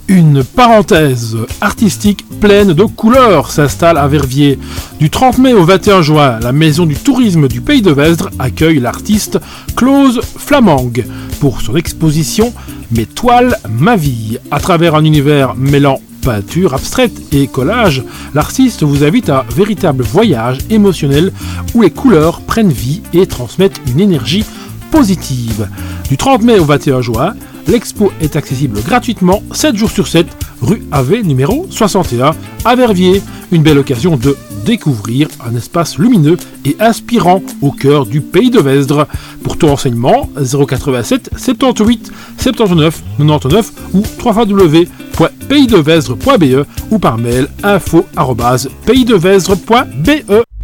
Une parenthèse artistique pleine de couleurs s'installe à Verviers. Du 30 mai au 21 juin, la Maison du Tourisme du Pays de Vesdre accueille l'artiste Clause Flamang pour son exposition Mes toiles, ma vie. À travers un univers mêlant peinture abstraite et collage, l'artiste vous invite à un véritable voyage émotionnel où les couleurs prennent vie et transmettent une énergie positive. Du 30 mai au 21 juin, l'expo est accessible gratuitement 7 jours sur 7, rue AV numéro 61 à Verviers. Une belle occasion de découvrir un espace lumineux et inspirant au cœur du Pays de Vesdre. Pour tout renseignement, 087 78 79 99 ou www.paysdevesdre.be ou par mail info@paysdevesdre.be.